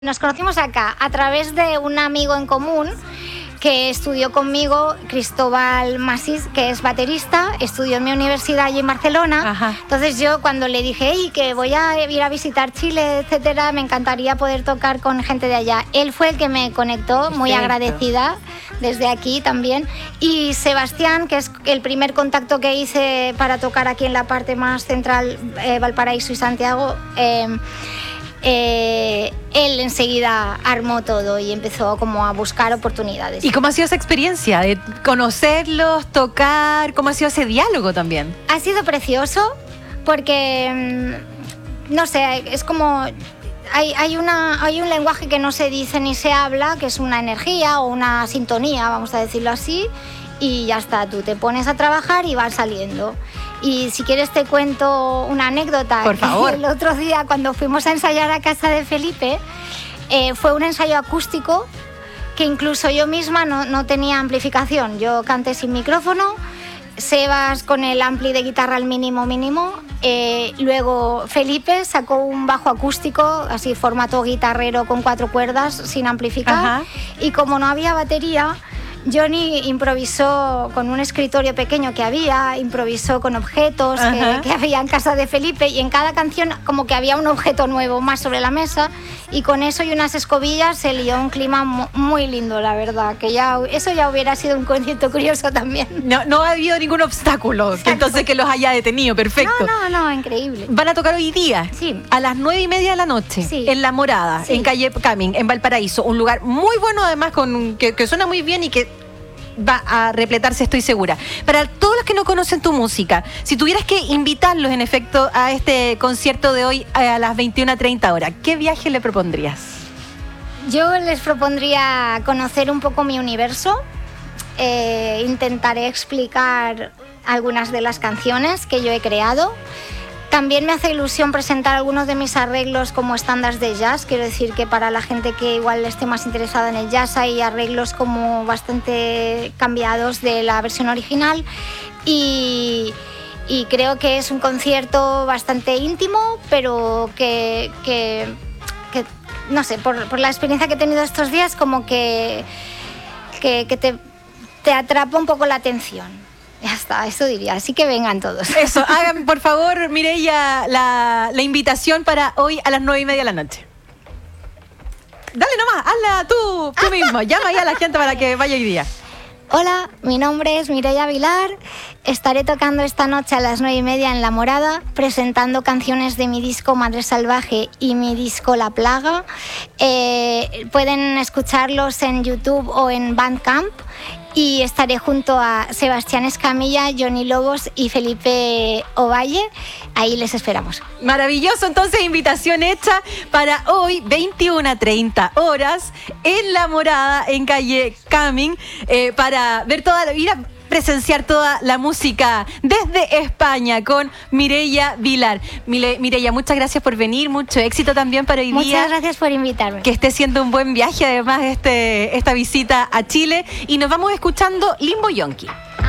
Nos conocimos acá a través de un amigo en común que estudió conmigo, Cristóbal Masís, que es baterista, estudió en mi universidad allí en Barcelona. Ajá. Entonces yo cuando le dije, que voy a ir a visitar Chile, etcétera, me encantaría poder tocar con gente de allá. Él fue el que me conectó, muy agradecida desde aquí también. Y Sebastián, que es el primer contacto que hice para tocar aquí en la parte más central, Valparaíso y Santiago, él enseguida armó todo y empezó como a buscar oportunidades. ¿Y cómo ha sido esa experiencia de conocerlos, tocar? ¿Cómo ha sido ese diálogo también? Ha sido precioso porque, no sé, es como... Hay un lenguaje que no se dice ni se habla, que es una energía o una sintonía, vamos a decirlo así, y ya está, tú te pones a trabajar y vas saliendo. Y si quieres te cuento una anécdota. Por favor. El otro día cuando fuimos a ensayar a casa de Felipe, fue un ensayo acústico que incluso yo misma no tenía amplificación. Yo canté sin micrófono, Sebas con el ampli de guitarra al mínimo. Luego Felipe sacó un bajo acústico, así formato guitarrero con 4 cuerdas, sin amplificar. Ajá. Y como no había batería, Johnny improvisó con un escritorio pequeño que había, improvisó con objetos que había en casa de Felipe, y en cada canción como que había un objeto nuevo más sobre la mesa, y con eso y unas escobillas se lió un clima muy lindo, la verdad, que eso ya hubiera sido un concierto curioso también. No ha habido ningún obstáculo que entonces que los haya detenido, perfecto. No, increíble. Van a tocar hoy día, sí, a las 9:30 de la noche, sí, en La Morada, sí, en calle Cumming, en Valparaíso, un lugar muy bueno además, que suena muy bien y que va a repletarse, estoy segura. Para todos los que no conocen tu música, si tuvieras que invitarlos en efecto a este concierto de hoy a las 21:30 horas, ¿qué viaje le propondrías? Yo les propondría conocer un poco mi universo. Intentaré explicar algunas de las canciones que yo he creado. También me hace ilusión presentar algunos de mis arreglos como estándares de jazz. Quiero decir que para la gente que igual esté más interesada en el jazz, hay arreglos como bastante cambiados de la versión original. Y creo que es un concierto bastante íntimo, pero que no sé, por la experiencia que he tenido estos días, como que te atrapa un poco la atención. Ya está, eso diría, así que vengan todos. Eso, hagan por favor, Mireia, la invitación para hoy a las 9:30 de la noche. Dale nomás, hazla tú mismo, llama ahí a la gente para que vaya hoy día. Hola, mi nombre es Mireia Vilar, estaré tocando esta noche a las 9:30 en La Morada, presentando canciones de mi disco Madre Salvaje y mi disco La Plaga. Pueden escucharlos en YouTube o en Bandcamp. Y estaré junto a Sebastián Escamilla, Johnny Lobos y Felipe Ovalle. Ahí les esperamos. Maravilloso, entonces invitación hecha para hoy, 21:30 horas, en La Morada, en calle Cumming, para ver ir a presenciar toda la música desde España con Mireia Vilar. Mireia, muchas gracias por venir, mucho éxito también para hoy día. Muchas gracias por invitarme. Que esté siendo un buen viaje además esta visita a Chile, y nos vamos escuchando Limbo Yonki.